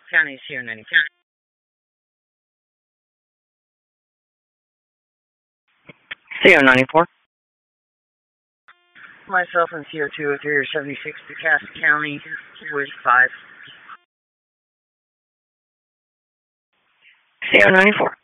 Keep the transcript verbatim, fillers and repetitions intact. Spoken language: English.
County C O ninety-four. C O ninety-four. Myself and C O two oh three or seventy-six to Cass County with five. C O ninety-four.